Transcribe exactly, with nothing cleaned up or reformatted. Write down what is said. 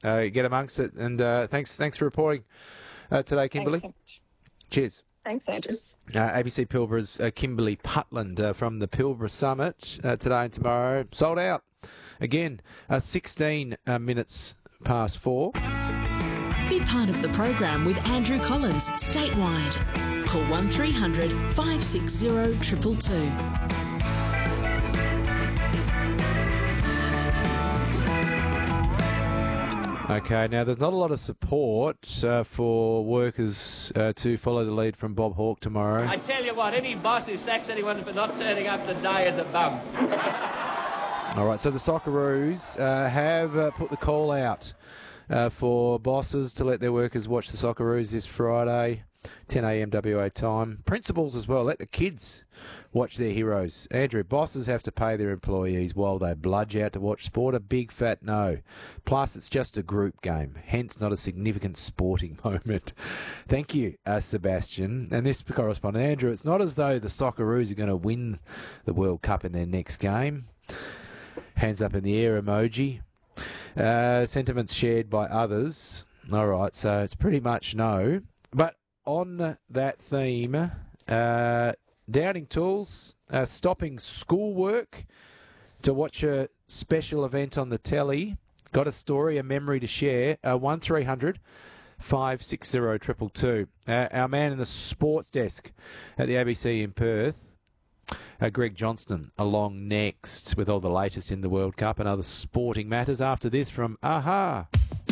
uh, get amongst it. And uh, thanks thanks for reporting uh, today, Kimberly. Thanks so much. Cheers. Thanks, Andrew. Uh, A B C Pilbara's uh, Kimberly Putland uh, from the Pilbara Summit uh, today and tomorrow. Sold out. Again, uh, sixteen uh, minutes past four. Be part of the program with Andrew Collins statewide. Call one three hundred five six zero two two two. Okay, now there's not a lot of support uh, for workers uh, to follow the lead from Bob Hawke tomorrow. I tell you what, any boss who sacks anyone for not turning up to die is a bum. All right, so the Socceroos uh, have uh, put the call out uh, for bosses to let their workers watch the Socceroos this Friday, ten a m W A time. Principals as well, let the kids watch their heroes. Andrew, bosses have to pay their employees while they bludge out to watch sport. A big fat no. Plus, it's just a group game, hence not a significant sporting moment. Thank you, uh, Sebastian. And this correspondent, Andrew, it's not as though the Socceroos are going to win the World Cup in their next game. Hands up in the air emoji. Uh, sentiments shared by others. All right, so it's pretty much no. But on that theme, uh, Downing Tools uh, stopping schoolwork to watch a special event on the telly. Got a story, a memory to share. Uh, one three hundred five six zero two two two. Uh, our man in the sports desk at the A B C in Perth, Uh, Greg Johnston, along next with all the latest in the World Cup and other sporting matters after this from Aha.